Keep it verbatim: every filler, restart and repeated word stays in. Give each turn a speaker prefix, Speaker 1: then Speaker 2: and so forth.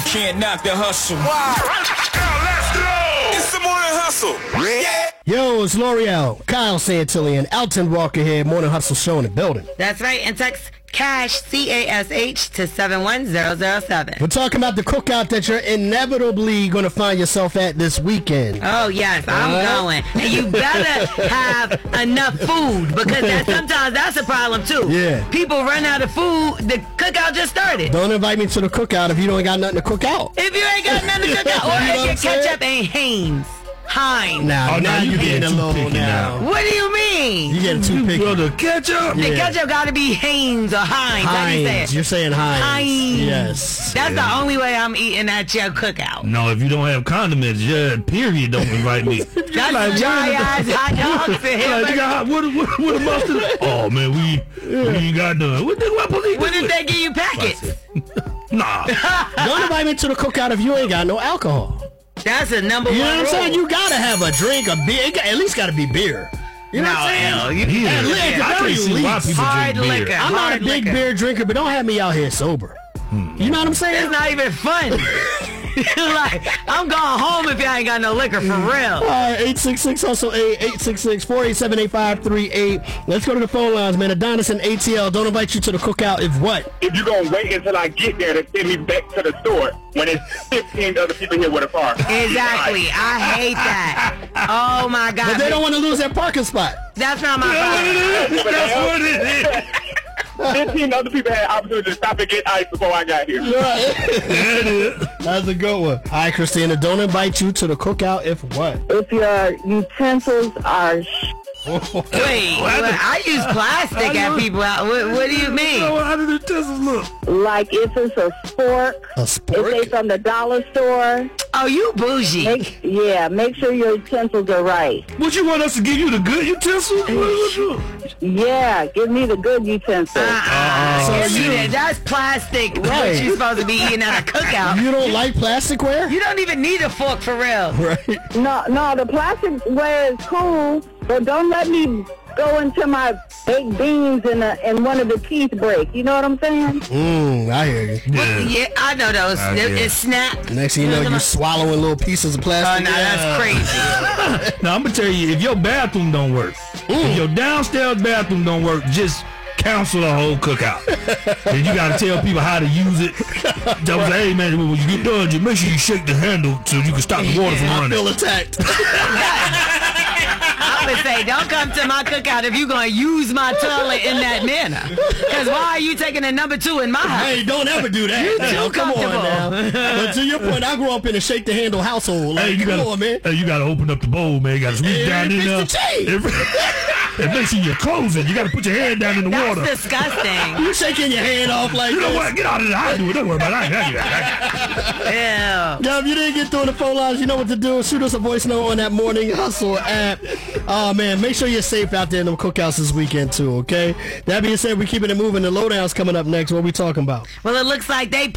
Speaker 1: can't knock the hustle. Wow. Let's go. It's the morning hustle. Yeah.
Speaker 2: Yo, it's L'Oreal, Kyle Santilli, and Elton Walker here. Morning Hustle Show in the building.
Speaker 3: That's right. And text CASH, C A S H, to seven one zero zero seven.
Speaker 2: We're talking about the cookout that you're inevitably going to find yourself at this weekend.
Speaker 3: Oh, yes, I'm uh, going. And you better have enough food, because that, sometimes that's a problem, too.
Speaker 2: Yeah.
Speaker 3: People run out of food. The cookout just started.
Speaker 2: Don't invite me to the cookout if you don't got nothing to cook out.
Speaker 3: If you ain't got nothing to cook out. Or
Speaker 2: You know
Speaker 3: if your ketchup ain't Heinz. Heinz.
Speaker 2: Now,
Speaker 4: Oh,
Speaker 2: now
Speaker 4: now
Speaker 2: you
Speaker 4: you
Speaker 2: getting a
Speaker 4: getting too
Speaker 2: little
Speaker 4: picky
Speaker 2: now.
Speaker 3: What do you mean?
Speaker 2: You getting too picky.
Speaker 4: Well, the ketchup.
Speaker 3: The
Speaker 2: Yeah.
Speaker 3: ketchup got to be Heinz or Heinz. How do you say
Speaker 2: Heinz.
Speaker 3: it?
Speaker 2: You're saying Heinz.
Speaker 3: Heinz.
Speaker 2: Yes.
Speaker 3: That's
Speaker 4: Yeah.
Speaker 3: the only way I'm eating at your cookout.
Speaker 4: No, if you don't have condiments, yeah, period, don't invite me.
Speaker 3: That's
Speaker 4: like,
Speaker 3: dry
Speaker 4: what
Speaker 3: ass hot dogs and
Speaker 4: Like, you
Speaker 3: hamburgers.
Speaker 4: got, what, what, what a mustard? Oh, man, we, we ain't got none. What, the, what, what,
Speaker 3: What if they give you packets?
Speaker 4: Nah.
Speaker 2: Don't invite me to the cookout if you ain't got no alcohol.
Speaker 3: That's a number
Speaker 2: You
Speaker 3: one
Speaker 2: know what I'm
Speaker 3: rule.
Speaker 2: saying? You got to have a drink, a beer. It got- at least got to be beer. You know
Speaker 3: No,
Speaker 2: what I'm saying?
Speaker 3: no, you
Speaker 4: Yeah.
Speaker 2: At least, at the
Speaker 4: I
Speaker 2: very
Speaker 4: can't see why
Speaker 2: least.
Speaker 4: people
Speaker 3: Hard
Speaker 4: drink beer.
Speaker 3: liquor.
Speaker 2: I'm not a
Speaker 3: Hard
Speaker 2: big
Speaker 3: liquor.
Speaker 2: beer drinker, but don't have me out here sober. You know what I'm saying?
Speaker 3: It's not even fun. Like, I'm going home if y'all ain't got no liquor, for real.
Speaker 2: All right, eight six six hustle eight, eight six six, four eight seven, eight five three eight. Let's go to the phone lines, man. Adonis and A T L don't invite you to the cookout if what?
Speaker 5: If you're going to wait until I get there to send me back to the store when it's fifteen other people here with a car.
Speaker 3: Exactly. I hate that. Oh, my God.
Speaker 2: But they don't want to lose their parking spot.
Speaker 3: That's not my problem.
Speaker 4: That's what it is.
Speaker 5: fifteen other people had opportunity to stop and get ice before I got here.
Speaker 2: That's a good one. All right, Christina, don't invite you to the cookout if what?
Speaker 6: If your utensils are sh-
Speaker 3: Wait, what? I use plastic at people out. What, what do you mean?
Speaker 4: So how did the utensils look?
Speaker 6: like if it's a spork,
Speaker 2: A
Speaker 6: if
Speaker 2: spork?
Speaker 6: they from the dollar store,
Speaker 3: Oh, you bougie.
Speaker 6: make, yeah, make sure your utensils are right.
Speaker 4: What, you want us to give you the good utensils? What, what you?
Speaker 6: Yeah, give me the good utensils.
Speaker 3: Uh-uh.
Speaker 2: So
Speaker 3: Give me
Speaker 2: you-
Speaker 3: that. That's plastic.
Speaker 2: Right.
Speaker 3: What you supposed to be eating at a cookout.
Speaker 2: You don't like plasticware?
Speaker 3: You don't even need a fork for real.
Speaker 2: Right.
Speaker 6: No, no, the plastic ware is cool, but don't let me go into my baked beans and a, and one of the teeth break. You know what I'm saying?
Speaker 2: Mmm, I hear you.
Speaker 4: Yeah.
Speaker 3: Yeah, I know those.
Speaker 4: Uh,
Speaker 3: it,
Speaker 4: yeah.
Speaker 3: It's snap.
Speaker 2: Next thing you know, you're swallowing little pieces of
Speaker 3: Oh,
Speaker 2: plastic.
Speaker 3: no, that's crazy.
Speaker 4: Now, I'm going to tell you, if your bathroom don't work, if your downstairs bathroom don't work, just cancel the whole cookout. And you got to tell people how to use it. Tell them, hey, man, when you get done, just make sure you shake the handle so you can stop the water from
Speaker 2: I
Speaker 4: running.
Speaker 2: feel attacked.
Speaker 3: I would say, don't come to my cookout if you're going to use my toilet in that manner. Because why are you taking a number two in my house?
Speaker 2: Hey, don't ever do that. You
Speaker 3: too
Speaker 2: come on
Speaker 3: comfortable.
Speaker 2: now. But to your point, I grew up in a shake the handle household. Like,
Speaker 4: Hey, you
Speaker 2: come
Speaker 4: gotta,
Speaker 2: on, man.
Speaker 4: Hey, you gotta open up the bowl, man. You gotta reach
Speaker 2: Yeah,
Speaker 4: down in
Speaker 2: fix
Speaker 4: there.
Speaker 2: the chain.
Speaker 4: And, and make sure you're closing. You gotta put your hand down in the
Speaker 3: That's
Speaker 4: water.
Speaker 3: disgusting.
Speaker 2: You shaking your hand off like
Speaker 4: You know
Speaker 2: this.
Speaker 4: what? Get out of there. I do it. Don't worry about it. I got you. I got you.
Speaker 3: Ew.
Speaker 2: Yeah, if you didn't get through the phone lines, you know what to do. Shoot us a voice note on that Morning Hustle app. Oh, man, make sure you're safe out there in them cookouts this weekend, too, okay? That being said, we're keeping it moving. The lowdown's coming up next. What we talking about?
Speaker 3: Well, it looks like they